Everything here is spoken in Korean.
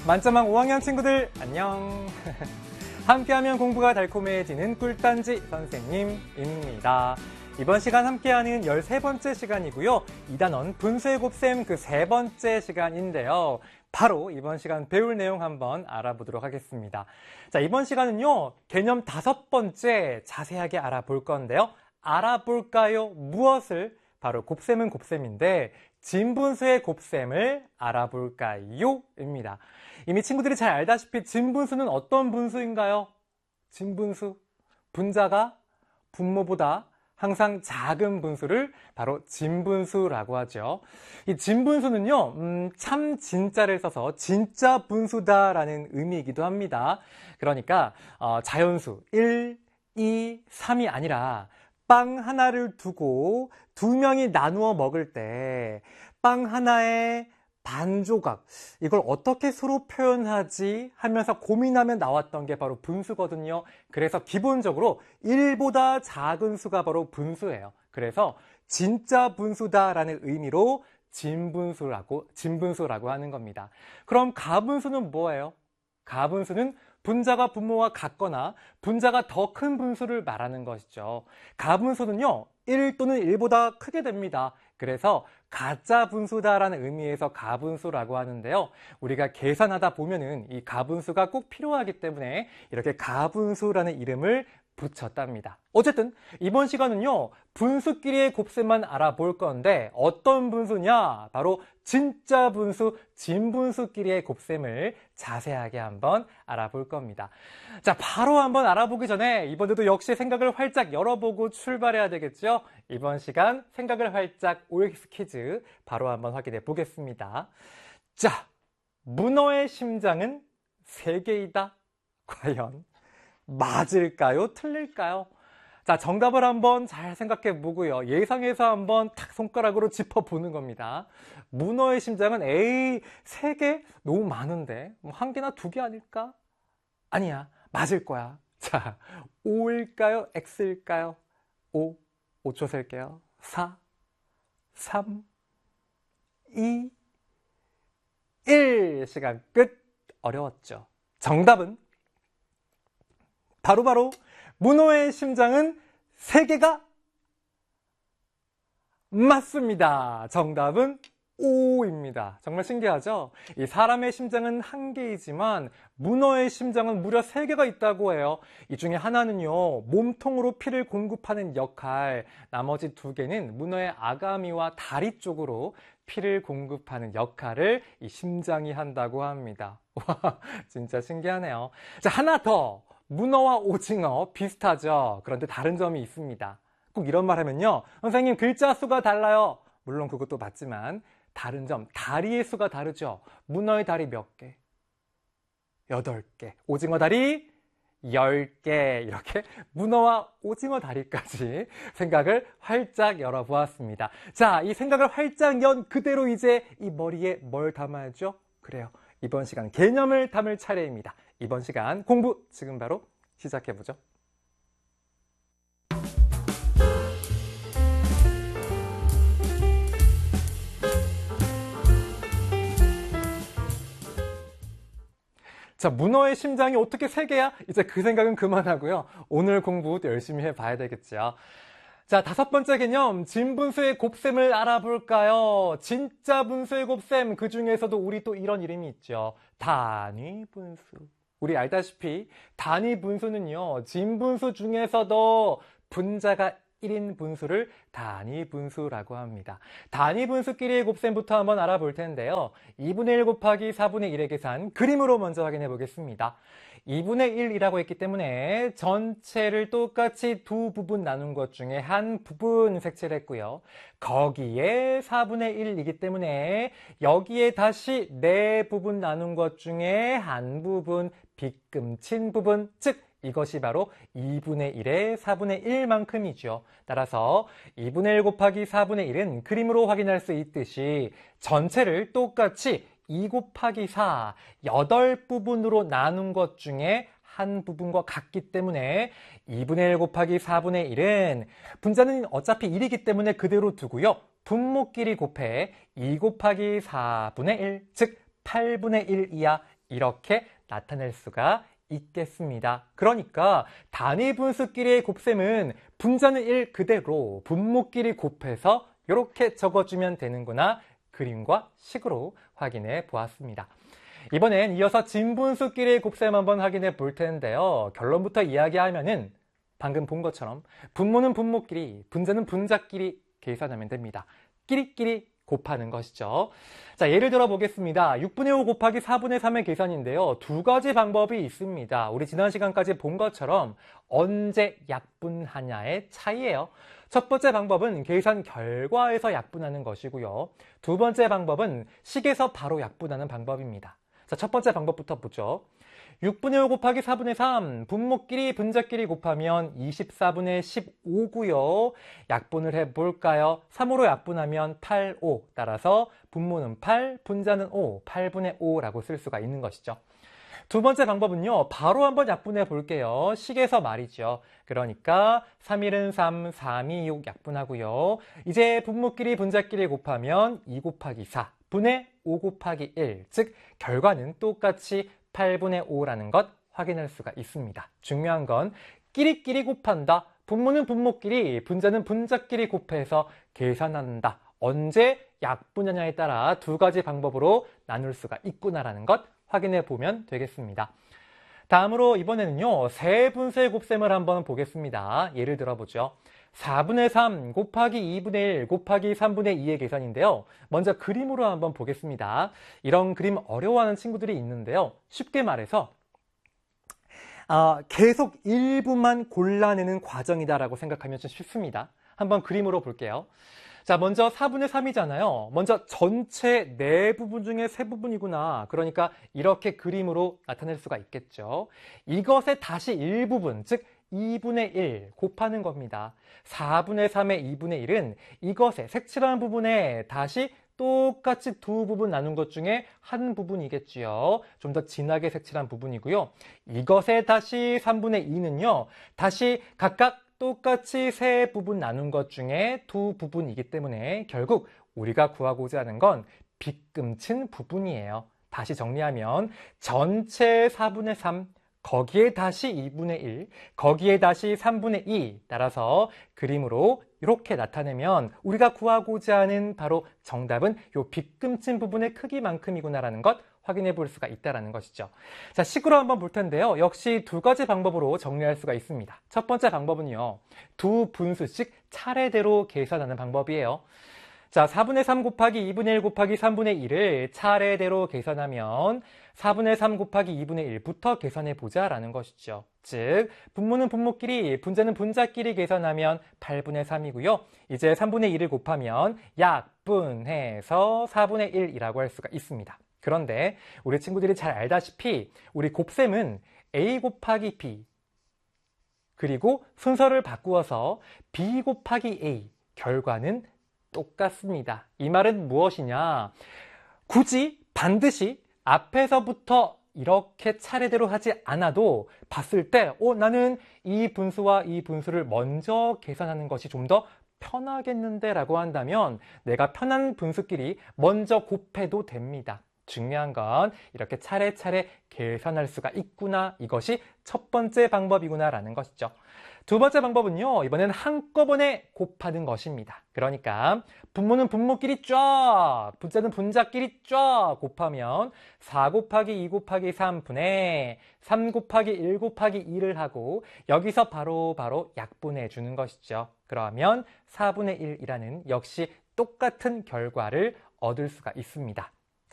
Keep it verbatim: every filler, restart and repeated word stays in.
만점왕 오 학년 친구들 안녕. 함께하면 공부가 달콤해지는 꿀단지 선생님입니다. 이번 시간 함께하는 열세 번째 시간이고요. 이 단원 분수의 곱셈 그 세 번째 시간인데요. 바로 이번 시간 배울 내용 한번 알아보도록 하겠습니다. 자, 이번 시간은요, 개념 다섯 번째 자세하게 알아볼 건데요. 알아볼까요? 무엇을? 바로 곱셈은 곱셈인데 진분수의 곱셈을 알아볼까요? 입니다. 이미 친구들이 잘 알다시피 진분수는 어떤 분수인가요? 진분수, 분자가 분모보다 항상 작은 분수를 바로 진분수라고 하죠. 이 진분수는요, 음, 참 진짜를 써서 진짜 분수다라는 의미이기도 합니다. 그러니까 어, 자연수 일, 이, 삼이 아니라 빵 하나를 두고 두 명이 나누어 먹을 때 빵 하나에 반 조각, 이걸 어떻게 서로 표현하지 하면서 고민하면 나왔던 게 바로 분수거든요. 그래서 기본적으로 일보다 작은 수가 바로 분수예요. 그래서 진짜 분수다라는 의미로 진분수라고, 진분수라고 하는 겁니다. 그럼 가분수는 뭐예요? 가분수는 분자가 분모와 같거나 분자가 더 큰 분수를 말하는 것이죠. 가분수는요, 일 또는 일보다 크게 됩니다. 그래서 가짜 분수다라는 의미에서 가분수라고 하는데요. 우리가 계산하다 보면은 이 가분수가 꼭 필요하기 때문에 이렇게 가분수라는 이름을 붙였답니다. 어쨌든 이번 시간은요, 분수끼리의 곱셈만 알아볼 건데 어떤 분수냐? 바로 진짜 분수, 진분수끼리의 곱셈을 자세하게 한번 알아볼 겁니다. 자, 바로 한번 알아보기 전에 이번에도 역시 생각을 활짝 열어보고 출발해야 되겠죠? 이번 시간 생각을 활짝 오엑스 퀴즈 바로 한번 확인해 보겠습니다. 자, 문어의 심장은 세 개이다. 과연 맞을까요? 틀릴까요? 자, 정답을 한번 잘 생각해 보고요. 예상해서 한번 탁 손가락으로 짚어보는 겁니다. 문어의 심장은 에이, 세 개? 너무 많은데? 뭐 한 개나 두 개 아닐까? 아니야, 맞을 거야. 자, O일까요? X일까요? 오, 오 초 셀게요. 사, 삼, 이, 일. 시간 끝. 어려웠죠? 정답은 바로바로 바로 문어의 심장은 세 개가 맞습니다. 정답은 오입니다. 정말 신기하죠? 이 사람의 심장은 한 개이지만 문어의 심장은 무려 세 개가 있다고 해요. 이 중에 하나는요, 몸통으로 피를 공급하는 역할, 나머지 두 개는 문어의 아가미와 다리 쪽으로 피를 공급하는 역할을 이 심장이 한다고 합니다. 와, 진짜 신기하네요. 자, 하나 더. 문어와 오징어 비슷하죠? 그런데 다른 점이 있습니다. 꼭 이런 말 하면요, 선생님 글자 수가 달라요. 물론 그것도 맞지만 다른 점, 다리의 수가 다르죠. 문어의 다리 몇 개? 여덟 개. 오징어 다리 열 개. 이렇게 문어와 오징어 다리까지 생각을 활짝 열어보았습니다. 자, 이 생각을 활짝 연 그대로 이제 이 머리에 뭘 담아야죠? 그래요. 이번 시간 개념을 담을 차례입니다. 이번 시간 공부 지금 바로 시작해보죠. 자, 문어의 심장이 어떻게 세 개야? 이제 그 생각은 그만하고요. 오늘 공부 열심히 해봐야 되겠죠. 자, 다섯 번째 개념, 진분수의 곱셈을 알아볼까요? 진짜 분수의 곱셈, 그 중에서도 우리 또 이런 이름이 있죠. 단위분수. 우리 알다시피 단위분수는요, 진분수 중에서도 분자가 일인 분수를 단위분수라고 합니다. 단위분수끼리의 곱셈부터 한번 알아볼 텐데요. 이분의 일 곱하기 사분의 일의 계산, 그림으로 먼저 확인해 보겠습니다. 이분의 일이라고 했기 때문에 전체를 똑같이 두 부분 나눈 것 중에 한 부분 색칠을 했고요. 거기에 사분의 일이기 때문에 여기에 다시 네 부분 나눈 것 중에 한 부분, 빗금친 부분, 즉 이것이 바로 이분의 일의 사분의 일만큼이죠. 따라서 이분의 일 곱하기 사분의 일은 그림으로 확인할 수 있듯이 전체를 똑같이 이 곱하기 사, 여덟 부분으로 나눈 것 중에 한 부분과 같기 때문에 이분의 일 곱하기 사분의 일은 분자는 어차피 일이기 때문에 그대로 두고요. 분모끼리 곱해 이 곱하기 사분의 일, 즉 팔분의 일 이하 이렇게 나타낼 수가 있겠습니다. 그러니까 단위 분수끼리의 곱셈은 분자는 일 그대로 분모끼리 곱해서 이렇게 적어주면 되는구나 그림과 식으로 확인해 보았습니다. 이번엔 이어서 진분수끼리의 곱셈 한번 확인해 볼 텐데요. 결론부터 이야기하면은 방금 본 것처럼 분모는 분모끼리, 분자는 분자끼리 계산하면 됩니다. 끼리끼리 곱하는 것이죠. 자, 예를 들어 보겠습니다. 육분의 오 곱하기 사분의 삼의 계산인데요. 두 가지 방법이 있습니다. 우리 지난 시간까지 본 것처럼 언제 약분하냐의 차이예요. 첫 번째 방법은 계산 결과에서 약분하는 것이고요. 두 번째 방법은 식에서 바로 약분하는 방법입니다. 자, 첫 번째 방법부터 보죠. 육분의 오 곱하기 사분의 삼, 분모끼리 분자끼리 곱하면 이십사분의 십오고요. 약분을 해볼까요? 삼으로 약분하면 팔, 오. 따라서 분모는 팔, 분자는 오, 팔분의 오라고 쓸 수가 있는 것이죠. 두 번째 방법은요. 바로 한번 약분해 볼게요. 식에서 말이죠. 그러니까 삼일은 삼, 삼이 육 약분하고요. 이제 분모끼리 분자끼리 곱하면 이 곱하기 사, 분의 오 곱하기 일, 즉 결과는 똑같이 팔분의 오라는 것 확인할 수가 있습니다. 중요한 건 끼리끼리 곱한다. 분모는 분모끼리, 분자는 분자끼리 곱해서 계산한다. 언제 약분하냐에 따라 두 가지 방법으로 나눌 수가 있구나라는 것 확인해 보면 되겠습니다. 다음으로 이번에는요. 세 분수의 곱셈을 한번 보겠습니다. 예를 들어보죠. 사분의 삼 곱하기 이분의 일 곱하기 삼분의 이의 계산인데요. 먼저 그림으로 한번 보겠습니다. 이런 그림 어려워하는 친구들이 있는데요. 쉽게 말해서 어, 계속 일부만 골라내는 과정이다라고 생각하면 좀 쉽습니다. 한번 그림으로 볼게요. 자, 먼저 사분의 삼이잖아요. 먼저 전체 네 부분 중에 세 부분이구나. 그러니까 이렇게 그림으로 나타낼 수가 있겠죠. 이것의 다시 일부분, 즉 이분의 일 곱하는 겁니다. 사분의 삼의 이분의 일은 이것의 색칠한 부분에 다시 똑같이 두 부분 나눈 것 중에 한 부분이겠지요. 좀 더 진하게 색칠한 부분이고요. 이것의 다시 삼분의 이는요. 다시 각각 똑같이 세 부분 나눈 것 중에 두 부분이기 때문에 결국 우리가 구하고자 하는 건 빗금친 부분이에요. 다시 정리하면 전체 사분의 삼, 거기에 다시 이분의 일, 거기에 다시 삼분의 이 따라서 그림으로 이렇게 나타내면 우리가 구하고자 하는 바로 정답은 이 빗금친 부분의 크기만큼이구나라는 것 확인해 볼 수가 있다는 것이죠. 자, 식으로 한번 볼 텐데요. 역시 두 가지 방법으로 정리할 수가 있습니다. 첫 번째 방법은요. 두 분수씩 차례대로 계산하는 방법이에요. 자, 사분의 삼 곱하기 이분의 일 곱하기 삼분의 일을 차례대로 계산하면 사분의 삼 곱하기 이분의 일부터 계산해 보자라는 것이죠. 즉, 분모는 분모끼리, 분자는 분자끼리 계산하면 팔분의 삼이고요. 이제 삼분의 일을 곱하면 약분해서 사분의 일이라고 할 수가 있습니다. 그런데 우리 친구들이 잘 알다시피 우리 곱셈은 a 곱하기 b 그리고 순서를 바꾸어서 b 곱하기 a 결과는 똑같습니다. 이 말은 무엇이냐? 굳이 반드시 앞에서부터 이렇게 차례대로 하지 않아도 봤을 때 어, 나는 이 분수와 이 분수를 먼저 계산하는 것이 좀 더 편하겠는데 라고 한다면 내가 편한 분수끼리 먼저 곱해도 됩니다. 중요한 건 이렇게 차례차례 계산할 수가 있구나. 이것이 첫 번째 방법이구나 라는 것이죠. 두 번째 방법은요. 이번엔 한꺼번에 곱하는 것입니다. 그러니까 분모는 분모끼리 쫙, 분자는 분자끼리 쫙 곱하면 사 곱하기 이 곱하기 삼분의 삼 곱하기 일 곱하기 이를 하고 여기서 바로 바로 약분해 주는 것이죠. 그러면 사분의 일이라는 역시 똑같은 결과를 얻을 수가 있습니다.